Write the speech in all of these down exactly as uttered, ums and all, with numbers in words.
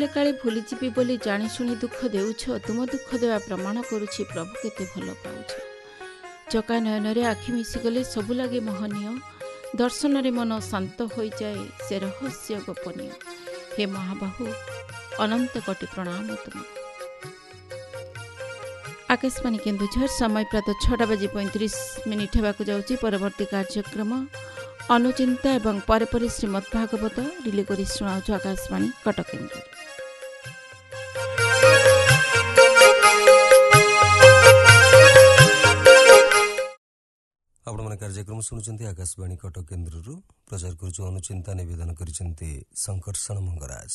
କାଳେ ଭୁଲିଯିବି ବୋଲି ଜାଣିଶୁଣି ଦୁଃଖ ଦେଉଛ। ତୁମ ଦୁଃଖ ଦେବା ପ୍ରମାଣ କରୁଛି ପ୍ରଭୁ କେତେ ଭଲ ପାଉଛ। ଚକା ନୟନରେ ଆଖି ମିଶିଗଲେ ସବୁ ଲାଗେ ମୋହନୀୟ। ଦର୍ଶନରେ ମନ ଶାନ୍ତ ହୋଇଯାଏ, ସେ ରହସ୍ୟ ଗୋପନୀୟ। ହେ ମହାବାହୁ, ଅନନ୍ତ କୋଟି ପ୍ରଣାମ ତୁମକୁ। ଆକାଶବାଣୀ କେନ୍ଦୁଝର, ସମୟ ପ୍ରାତ ଛଅଟା ବାଜି ପଇଁତିରିଶ ମିନିଟ୍ ହେବାକୁ ଯାଉଛି। ପରବର୍ତ୍ତୀ କାର୍ଯ୍ୟକ୍ରମ ଅନୁଚିନ୍ତା ଏବଂ ପରେ ପରେ ଶ୍ରୀମଦ୍ ଭାଗବତ ରିଲେ କରି ଶୁଣାଉଛୁ ଆକାଶବାଣୀ କଟକ କେନ୍ଦ୍ର। ଆପଣମାନେ କାର୍ଯ୍ୟକ୍ରମ ଶୁଣୁଛନ୍ତି ଆକାଶବାଣୀ କଟକ କେନ୍ଦ୍ରରୁ। ପ୍ରଚାର କରୁଛୁ ଅନୁଚିନ୍ତା, ନିବେଦନ କରିଛନ୍ତି ଶଙ୍କର୍ଷଣ ମଙ୍ଗରାଜ।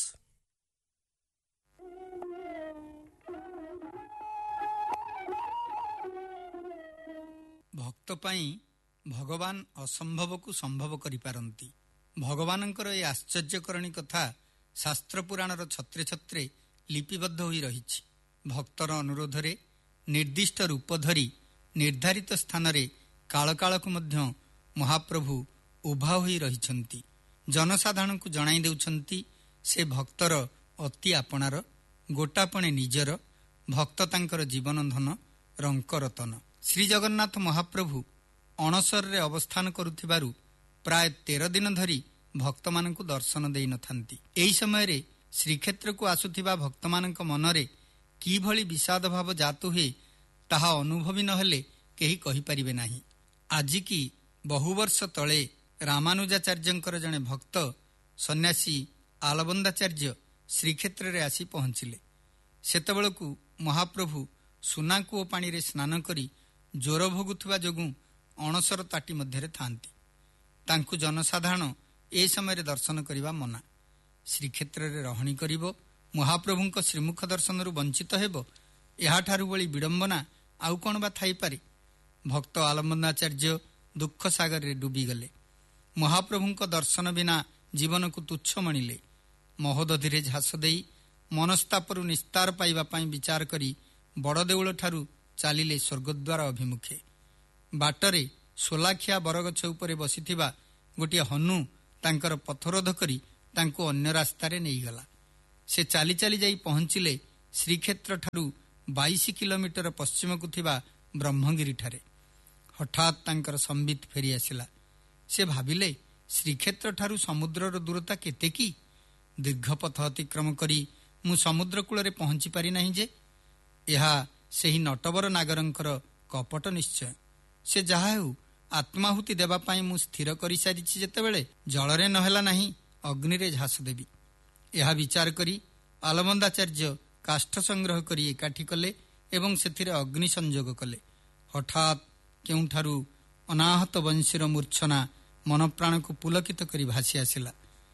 ଭକ୍ତ ପାଇଁ ଭଗବାନ ଅସମ୍ଭବକୁ ସମ୍ଭବ କରିପାରନ୍ତି। ଭଗବାନଙ୍କର ଏହି ଆଶ୍ଚର୍ଯ୍ୟକରଣୀ କଥା ଶାସ୍ତ୍ର ପୁରାଣର ଛତ୍ରେ ଛତ୍ରେ ଲିପିବଦ୍ଧ ହୋଇ ରହିଛି। ଭକ୍ତର ଅନୁରୋଧରେ ନିର୍ଦ୍ଦିଷ୍ଟ ରୂପ ଧରି ନିର୍ଦ୍ଧାରିତ ସ୍ଥାନରେ କାଳକାଳକୁ ମଧ୍ୟ ମହାପ୍ରଭୁ ଉଭା ହୋଇ ରହିଛନ୍ତି। ଜନସାଧାରଣଙ୍କୁ ଜଣାଇ ଦେଉଛନ୍ତି ସେ ଭକ୍ତର ଅତି ଆପଣାର, ଗୋଟାପଣେ ନିଜର। ଭକ୍ତ ତାଙ୍କର ଜୀବନ ଧନ, ରଙ୍କରତନ। ଶ୍ରୀଜଗନ୍ନାଥ ମହାପ୍ରଭୁ ଅଣସରରେ ଅବସ୍ଥାନ କରୁଥିବାରୁ ପ୍ରାୟ ତେର ଦିନ ଧରି ଭକ୍ତମାନଙ୍କୁ ଦର୍ଶନ ଦେଇନଥାନ୍ତି। ଏହି ସମୟରେ ଶ୍ରୀକ୍ଷେତ୍ରକୁ ଆସୁଥିବା ଭକ୍ତମାନଙ୍କ ମନରେ କିଭଳି ବିଷାଦ ଭାବ ଜାତ ହୁଏ, ତାହା ଅନୁଭବୀ ନହେଲେ କେହି କହିପାରିବେ ନାହିଁ। ଆଜିକି ବହୁ ବର୍ଷ ତଳେ ରାମାନୁଜାଚାର୍ଯ୍ୟଙ୍କର ଜଣେ ଭକ୍ତ ସନ୍ନ୍ୟାସୀ ଆଲବନ୍ଦାଚାର୍ଯ୍ୟ ଶ୍ରୀକ୍ଷେତ୍ରରେ ଆସି ପହଞ୍ଚିଲେ। ସେତେବେଳକୁ ମହାପ୍ରଭୁ ସୁନାକୂଅ ପାଣିରେ ସ୍ନାନ କରି ଜ୍ୱର ଭୋଗୁଥିବା ଯୋଗୁଁ ଅଣସର ତାଟି ମଧ୍ୟରେ ଥାନ୍ତି। ତାଙ୍କୁ ଜନସାଧାରଣ ଏ ସମୟରେ ଦର୍ଶନ କରିବା ମନା। ଶ୍ରୀକ୍ଷେତ୍ରରେ ରହଣି କରିବ, ମହାପ୍ରଭୁଙ୍କ ଶ୍ରୀମୁଖ ଦର୍ଶନରୁ ବଞ୍ଚିତ ହେବ, ଏହାଠାରୁ ଭଳି ବିଡ଼ମ୍ବନା ଆଉ କ'ଣ ବା ଥାଇପାରେ? ଭକ୍ତ ଆଲବନ୍ଦାଚାର୍ଯ୍ୟ ଦୁଃଖ ସାଗରରେ ଡୁବିଗଲେ। ମହାପ୍ରଭୁଙ୍କ ଦର୍ଶନ ବିନା ଜୀବନକୁ ତୁଚ୍ଛ ମଣିଲେ। ମହୋଦଧିରେ ଝାସ ଦେଇ ମନସ୍ତାପରୁ ନିସ୍ତାର ପାଇବା ପାଇଁ ବିଚାର କରି ବଡ଼ଦେଉଳଠାରୁ ଚାଲିଲେ ସ୍ୱର୍ଗଦ୍ୱାର ଅଭିମୁଖେ। ବାଟରେ ସୋଲାଖିଆ ବରଗଛ ଉପରେ ବସିଥିବା ଗୋଟିଏ ହନୁ ତାଙ୍କର ପଥରୋଧ କରି ତାଙ୍କୁ ଅନ୍ୟ ରାସ୍ତାରେ ନେଇଗଲା। ସେ ଚାଲି ଚାଲି ଯାଇ ପହଞ୍ଚିଲେ ଶ୍ରୀକ୍ଷେତ୍ରଠାରୁ ବାଇଶ କିଲୋମିଟର ପଶ୍ଚିମକୁ ଥିବା ବ୍ରହ୍ମଗିରିଠାରେ। ହଠାତ୍ ତାଙ୍କର ସମ୍ବିତ ଫେରିଆସିଲା। ସେ ଭାବିଲେ, ଶ୍ରୀକ୍ଷେତ୍ରଠାରୁ ସମୁଦ୍ରର ଦୂରତା କେତେ କି? ଦୀର୍ଘ ପଥ ଅତିକ୍ରମ କରି ମୁଁ ସମୁଦ୍ର କୂଳରେ ପହଞ୍ଚି ପାରି ନାହିଁ ଯେ? ଏହା ସେହି ନଟବର ନାଗରଙ୍କର କପଟ ନିଶ୍ଚୟ। ସେ ଯାହା ହେଉ, ଆତ୍ମାହୁତି ଦେବା ପାଇଁ ମୁଁ ସ୍ଥିର କରିସାରିଛି ଯେତେବେଳେ, ଜଳରେ ନହେଲା ନାହିଁ ଅଗ୍ନିରେ ଝାସ ଦେବି। ଏହା ବିଚାର କରି ଆଲବନ୍ଦାଚାର୍ଯ୍ୟ କାଷ୍ଠ ସଂଗ୍ରହ କରି ଏକାଠି କଲେ ଏବଂ ସେଥିରେ ଅଗ୍ନି ସଂଯୋଗ କଲେ। ହଠାତ୍ କେଉଁଠାରୁ ଅନାହତ ବଂଶୀର ମୂର୍ଚ୍ଛନା ମନପ୍ରାଣକୁ ପୁଲକିତ କରି ଭାସି ଆସିଲା।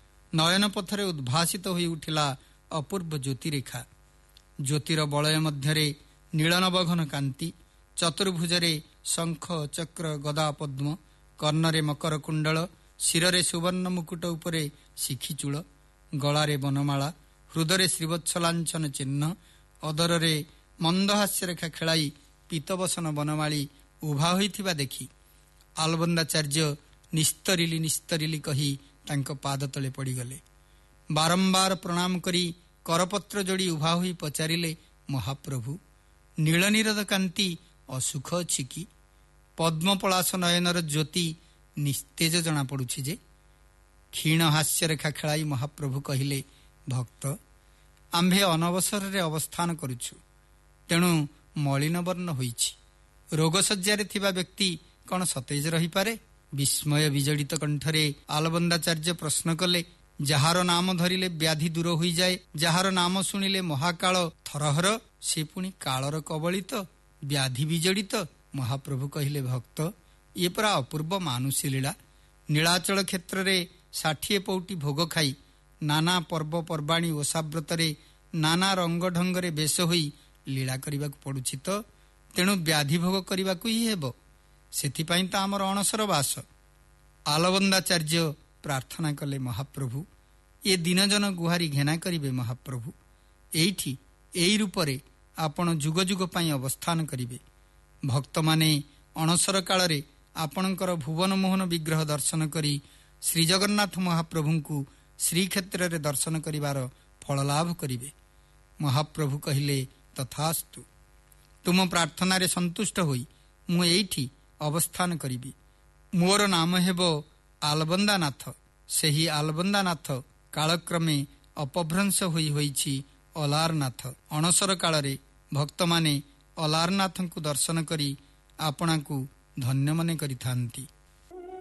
ନୟନ ପଥରେ ଉଦ୍ଭାସିତ ହୋଇ ଉଠିଲା ଅପୂର୍ବ ଜ୍ୟୋତିରେଖା। ଜ୍ୟୋତିର ବଳୟ ମଧ୍ୟରେ ନୀଳନବଘନ କାନ୍ତି, ଚତୁର୍ଭୁଜରେ ଶଙ୍ଖ, ଚକ୍ର, ଗଦା, ପଦ୍ମ, କର୍ଣ୍ଣରେ ମକର କୁଣ୍ଡଳ, ଶିରରେ ସୁବର୍ଣ୍ଣ ମୁକୁଟ ଉପରେ ଶିଖିଚୂଳ, ଗଳାରେ ବନମାଳା, ହୃଦୟରେ ଶ୍ରୀବତ୍ସଲାଞ୍ଚନ ଚିହ୍ନ, ଅଦରରେ ମନ୍ଦହାସ୍ୟରେଖା ଖେଳାଇ ପୀତବସନ ବନମାଳୀ ଉଭା ହୋଇଥିବା ଦେଖି ଆଲବନ୍ଦାଚାର୍ଯ୍ୟ ନିସ୍ତରିଲି ନିସ୍ତରିଲି କହି ତାଙ୍କ ପାଦ ତଳେ ପଡ଼ିଗଲେ। ବାରମ୍ବାର ପ୍ରଣାମ କରି କରପତ୍ର ଯୋଡ଼ି ଉଭା ହୋଇ ପଚାରିଲେ, ମହାପ୍ରଭୁ, ନୀଳନିରଦ କାନ୍ତି ଅସୁଖ ଅଛି କି? ପଦ୍ମପଳାଶ ନୟନର ଜ୍ୟୋତି ନିସ୍ତେଜ ଜଣାପଡ଼ୁଛି ଯେ? କ୍ଷୀଣ ହାସ୍ୟରେଖା ଖେଳାଇ ମହାପ୍ରଭୁ କହିଲେ, ଭକ୍ତ, ଆମ୍ଭେ ଅନବସରରେ ଅବସ୍ଥାନ କରୁଛୁ, ତେଣୁ ମଳିନବର୍ଣ୍ଣ ହୋଇଛି। ରୋଗଶଯ୍ୟାରେ ଥିବା ବ୍ୟକ୍ତି କ'ଣ ସତେଜ ରହିପାରେ? ବିସ୍ମୟ ବିଜଡ଼ିତ କଣ୍ଠରେ ଆଲବନ୍ଦାଚାର୍ଯ୍ୟ ପ୍ରଶ୍ନ କଲେ, ଯାହାର ନାମ ଧରିଲେ ବ୍ୟାଧି ଦୂର ହୋଇଯାଏ, ଯାହାର ନାମ ଶୁଣିଲେ ମହାକାଳ ଥରହର, ସେ ପୁଣି କାଳର କବଳିତ, ବ୍ୟାଧି ବିଜଡ଼ିତ? ମହାପ୍ରଭୁ କହିଲେ, ଭକ୍ତ, ଇଏ ପରା ଅପୂର୍ବ ମାନୁଷୀ ଲୀଳା। ନୀଳାଚଳ କ୍ଷେତ୍ରରେ ଷାଠିଏ ପଉଟି ଭୋଗ ଖାଇ ନାନା ପର୍ବପର୍ବାଣୀ ଓଷାବ୍ରତରେ ନାନା ରଙ୍ଗ ଢଙ୍ଗରେ ବେଶ ହୋଇ ଲୀଳା କରିବାକୁ ପଡ଼ୁଛି ତ, ତେଣୁ ବ୍ୟାଧି ଭୋଗ କରିବାକୁ ହିଁ ହେବ। ସେଥିପାଇଁ ତ ଆମର ଅଣସର ବାସ। ଆଲବନ୍ଦାଚାର୍ଯ୍ୟ ପ୍ରାର୍ଥନା କଲେ, ମହାପ୍ରଭୁ, ଏ ଦିନଜନ ଗୁହାରି ଘେନା କରିବେ ମହାପ୍ରଭୁ। ଏଇଠି ଏଇ ରୂପରେ ଆପଣ ଯୁଗ ଯୁଗ ପାଇଁ ଅବସ୍ଥାନ କରିବେ। ଭକ୍ତମାନେ ଅଣସର କାଳରେ ଆପଣଙ୍କର ଭୁବନ ମୋହନ ବିଗ୍ରହ ଦର୍ଶନ କରି ଶ୍ରୀଜଗନ୍ନାଥ ମହାପ୍ରଭୁଙ୍କୁ ଶ୍ରୀକ୍ଷେତ୍ରରେ ଦର୍ଶନ କରିବାର ଫଳଲାଭ କରିବେ। ମହାପ୍ରଭୁ କହିଲେ, ତଥାସ୍ତୁ। ତୁମ ପ୍ରାର୍ଥନାରେ ସନ୍ତୁଷ୍ଟ ହୋଇ ମୁଁ ଏଇଠି ଅବସ୍ଥାନ କରିବି। ମୋର ନାମ ହେବ ଆଲବନ୍ଦାନାଥ। ସେହି ଆଲବନ୍ଦାନାଥ କାଳକ୍ରମେ ଅପଭ୍ରଂଶ ହୋଇ ହୋଇଛି ଅଲାରନାଥ। ଅଣସର କାଳରେ ଭକ୍ତମାନେ ଅଲାରନାଥଙ୍କୁ ଦର୍ଶନ କରି ଆପଣାକୁ ଧନ୍ୟ ମନେ କରିଥାନ୍ତି।